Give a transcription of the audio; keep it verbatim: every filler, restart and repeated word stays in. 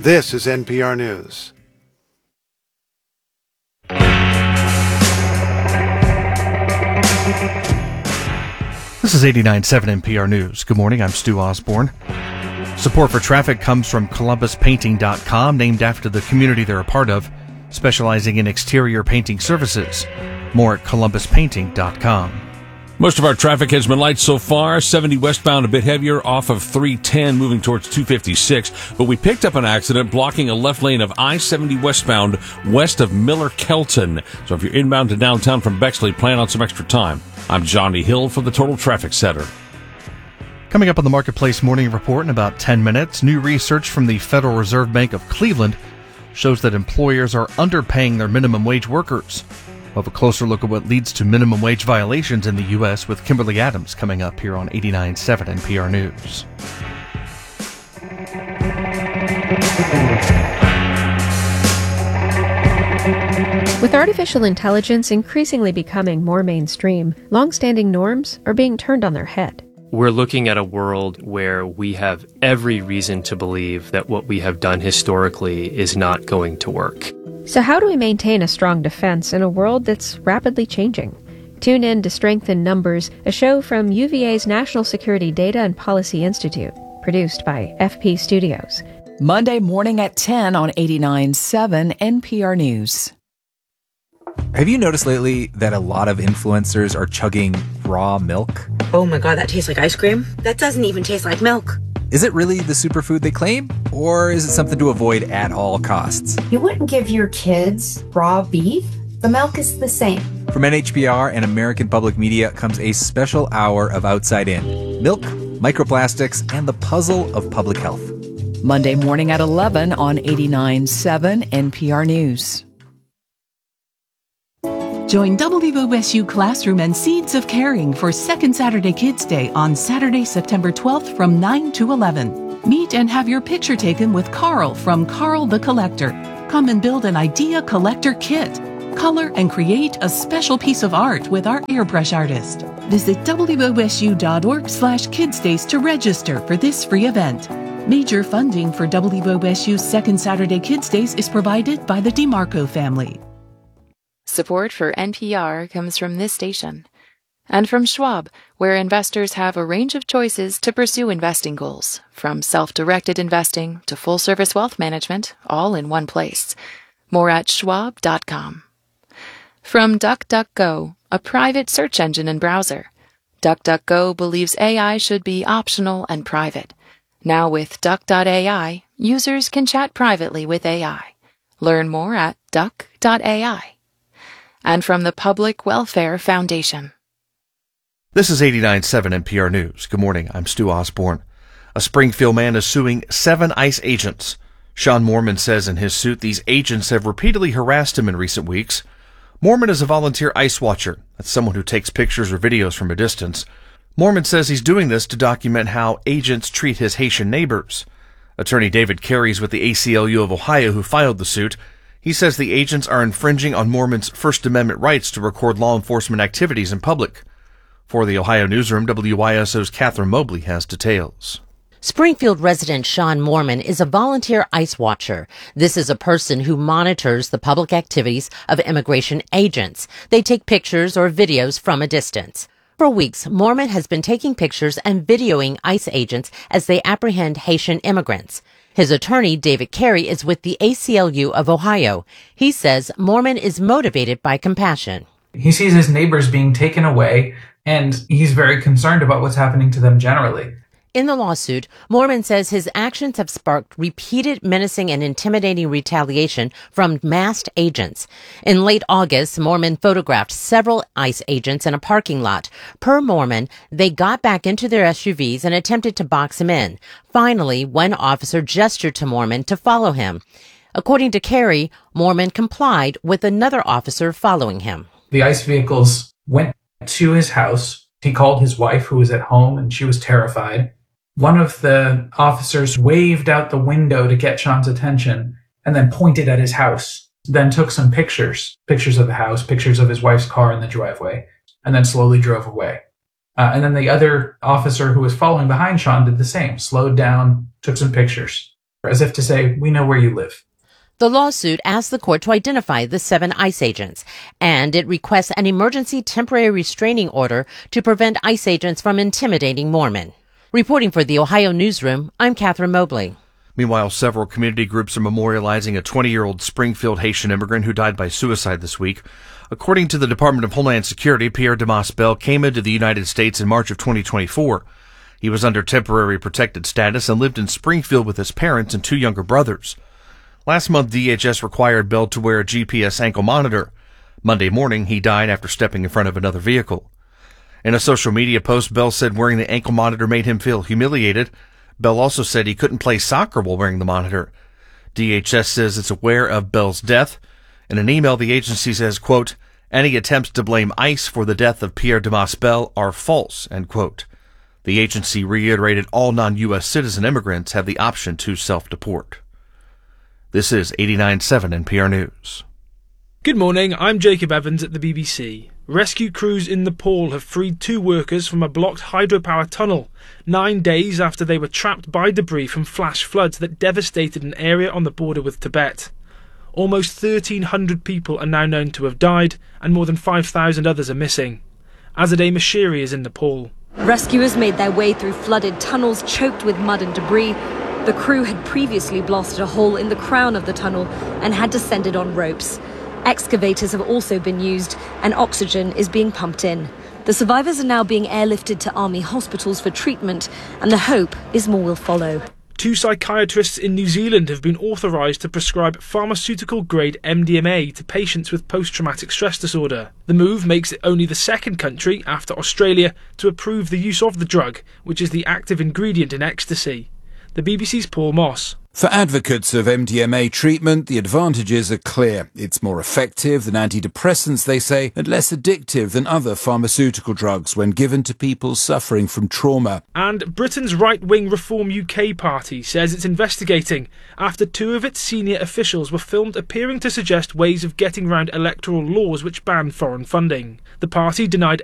This is N P R News. This is eighty-nine point seven N P R News. Good morning, I'm Stu Osborne. Support for traffic comes from Columbus Painting dot com, named after the community they're a part of, specializing in exterior painting services. More at Columbus Painting dot com. Most of our traffic has been light so far. seventy westbound a bit heavier off of three ten moving towards two fifty-six. But we picked up an accident blocking a left lane of I seventy westbound west of Miller-Kelton. So if you're inbound to downtown from Bexley, plan on some extra time. I'm Johnny Hill for the Total Traffic Center. Coming up on the Marketplace Morning Report in about ten minutes, new research from the Federal Reserve Bank of Cleveland shows that employers are underpaying their minimum wage workers. We'll have a closer look at what leads to minimum wage violations in the U S with Kimberly Adams coming up here on eighty-nine point seven N P R News. With artificial intelligence increasingly becoming more mainstream, long-standing norms are being turned on their head. We're looking at a world where we have every reason to believe that what we have done historically is not going to work. So how do we maintain a strong defense in a world that's rapidly changing? Tune in to Strength in Numbers, a show from U V A's National Security Data and Policy Institute, produced by F P Studios. Monday morning at ten on eighty-nine point seven N P R News. Have you noticed lately that a lot of influencers are chugging raw milk? Oh my god, that tastes like ice cream. That doesn't even taste like milk. Is it really the superfood they claim? Or is it something to avoid at all costs? You wouldn't give your kids raw beef? The milk is the same. From N H P R and American Public Media comes a special hour of Outside In. Milk, microplastics, and the puzzle of public health. Monday morning at eleven on eighty-nine point seven N P R News. Join W O S U Classroom and Seeds of Caring for Second Saturday Kids Day on Saturday, September twelfth from nine to eleven. Meet and have your picture taken with Carl from Carl the Collector. Come and build an idea collector kit. Color and create a special piece of art with our airbrush artist. Visit W O S U dot org slash kids days to register for this free event. Major funding for W O S U's Second Saturday Kids Days is provided by the DeMarco family. Support for N P R comes from this station and from Schwab, where investors have a range of choices to pursue investing goals, from self-directed investing to full-service wealth management, all in one place. More at schwab dot com. From DuckDuckGo, a private search engine and browser. DuckDuckGo believes A I should be optional and private. Now with Duck dot A I, users can chat privately with A I. Learn more at duck dot A I. And from the Public Welfare Foundation. This is eighty-nine point seven N P R News. Good morning, I'm Stu Osborne. A Springfield man is suing seven ICE agents. Sean Mormon says in his suit these agents have repeatedly harassed him in recent weeks. Mormon is a volunteer ICE watcher. That's someone who takes pictures or videos from a distance. Mormon says he's doing this to document how agents treat his Haitian neighbors. Attorney David Carey is with the A C L U of Ohio, who filed the suit. He says the agents are infringing on Mormon's First Amendment rights to record law enforcement activities in public. For the Ohio Newsroom, W Y S O's Catherine Mobley has details. Springfield resident Sean Mormon is a volunteer ICE watcher. This is a person who monitors the public activities of immigration agents. They take pictures or videos from a distance. For weeks, Mormon has been taking pictures and videoing ICE agents as they apprehend Haitian immigrants. His attorney, David Carey, is with the A C L U of Ohio. He says Mormon is motivated by compassion. He sees his neighbors being taken away, and he's very concerned about what's happening to them generally. In the lawsuit, Mormon says his actions have sparked repeated menacing and intimidating retaliation from masked agents. In late August, Mormon photographed several ICE agents in a parking lot. Per Mormon, they got back into their S U Vs and attempted to box him in. Finally, one officer gestured to Mormon to follow him. According to Carey, Mormon complied with another officer following him. The ICE vehicles went to his house. He called his wife, who was at home, and she was terrified. One of the officers waved out the window to get Sean's attention and then pointed at his house, then took some pictures, pictures of the house, pictures of his wife's car in the driveway, and then slowly drove away. Uh, and then the other officer who was following behind Sean did the same, slowed down, took some pictures. as if to say, we know where you live. The lawsuit asks the court to identify the seven ICE agents, and it requests an emergency temporary restraining order to prevent ICE agents from intimidating Moorman. Reporting for the Ohio Newsroom, I'm Catherine Mobley. Meanwhile, several community groups are memorializing a twenty-year-old Springfield Haitian immigrant who died by suicide this week. According to the Department of Homeland Security, Pierre Damas Bell came into the United States in March of twenty twenty-four. He was under temporary protected status and lived in Springfield with his parents and two younger brothers. Last month, D H S required Bell to wear a G P S ankle monitor. Monday morning, he died after stepping in front of another vehicle. In a social media post, Bell said wearing the ankle monitor made him feel humiliated. Bell also said he couldn't play soccer while wearing the monitor. D H S says it's aware of Bell's death. In an email, the agency says, quote, any attempts to blame ICE for the death of Pierre Damas Bell are false, end quote. The agency reiterated all non-U S citizen immigrants have the option to self-deport. This is eighty-nine point seven N P R News. Good morning, I'm Jacob Evans at the B B C. Rescue crews in Nepal have freed two workers from a blocked hydropower tunnel, nine days after they were trapped by debris from flash floods that devastated an area on the border with Tibet. Almost thirteen hundred people are now known to have died, and more than five thousand others are missing. Azadeh Mashiri is in Nepal. Rescuers made their way through flooded tunnels choked with mud and debris. The crew had previously blasted a hole in the crown of the tunnel and had descended on ropes. Excavators have also been used and oxygen is being pumped in. The survivors are now being airlifted to army hospitals for treatment, and the hope is more will follow. Two psychiatrists in New Zealand have been authorised to prescribe pharmaceutical-grade M D M A to patients with post-traumatic stress disorder. The move makes it only the second country, after Australia, to approve the use of the drug, which is the active ingredient in ecstasy. The B B C's Paul Moss. For advocates of M D M A treatment, the advantages are clear. It's more effective than antidepressants, they say, and less addictive than other pharmaceutical drugs when given to people suffering from trauma. And Britain's right-wing Reform U K party says it's investigating after two of its senior officials were filmed appearing to suggest ways of getting around electoral laws which ban foreign funding. The party denied